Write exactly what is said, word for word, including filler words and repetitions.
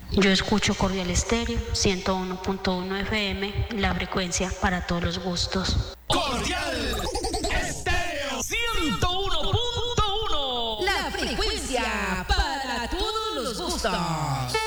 Yo escucho Cordial Estéreo, ciento uno punto uno F M, la frecuencia para todos los gustos. Cordial Estéreo ciento uno punto uno, la frecuencia para todos los gustos.